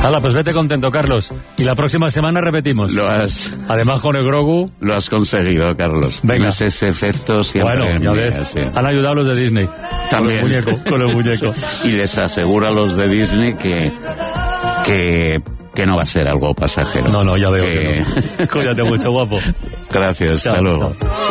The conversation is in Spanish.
Hala, pues vete contento, Carlos. Y la próxima semana repetimos. Además, con el Grogu... Lo has conseguido, Carlos. Venga. Tienes ese efecto siempre. Bueno, ya ves. Sí. Han ayudado los de Disney. También. Con el muñeco. Sí. Y les aseguro a los de Disney que no va a ser algo pasajero. No, ya veo que no. Cuídate mucho, guapo. Gracias, chao, hasta luego. Chao.